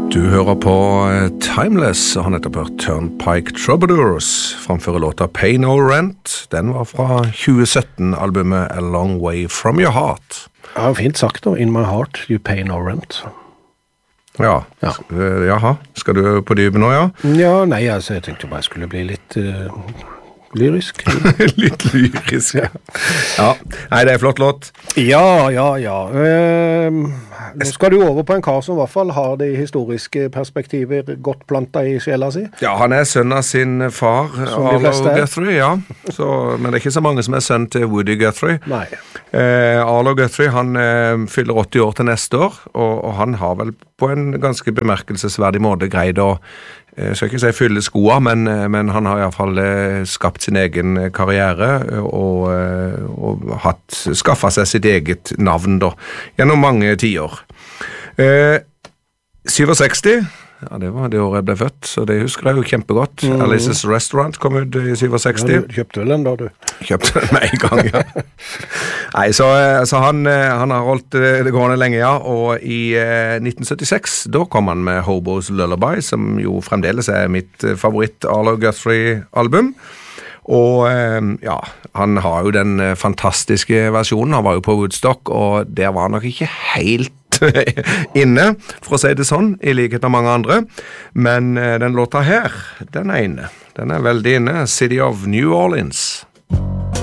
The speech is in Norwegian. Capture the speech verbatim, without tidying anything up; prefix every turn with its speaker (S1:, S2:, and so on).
S1: Du hører på Timeless, og han heter på Turnpike Troubadours, framfører låta Pay No Rent. Den var fra tjue sytten-albumet A Long Way From Your Heart.
S2: Ja, fint sagt da, In My Heart, You Pay No Rent.
S1: Ja, ja. Jaha, skal du på dypet nå, ja?
S2: Ja, nei, altså, jeg tenkte bare jeg skulle bli litt uh, lyrisk.
S1: Litt lyrisk, ja. Ja, nei, det er flott låt.
S2: Ja, ja, ja. Uh, nå skal du over på en kar som i hvert fall har det historiske perspektivet godt plantet i sjela si.
S1: Ja, han er sønn av sin far, Arlo Guthrie, ja. Så, men det er ikke så mange som er sønn til Woody Guthrie.
S2: Nei.
S1: Eh, Arlo Guthrie, han eh, fyller åtti år til neste år, og, og han har vel på en ganske bemerkelsesverdig måte greid å, jeg skal ikke si fylle skoa, men, men han har i hvert fall eh, skapt sin egen karriere og, og hatt, skaffet seg sitt eget navn da, gjennom mange tiår. Eh, sekstisju, ja, det var det året jeg ble født, så det husker jeg jo kjempegodt. Mm. Alice's Restaurant kom ut i sekstisju.
S2: Ja, du kjøpte vel den da, du?
S1: Kjøpte den med en gang, ja. Nei, så, så han, han har holdt det gående lenge, ja, og i eh, nitten syttiseks, da kom han med Hobo's Lullaby, som jo fremdeles er mitt favoritt Arlo Guthrie-album. Og eh, ja, han har jo den fantastiske versjonen, han var jo på Woodstock, og der var han nok ikke helt inne, for å si det sånn, i likhet med mange andre. Men eh, den låta her, den er inne. Den er veldig inne. City of New Orleans.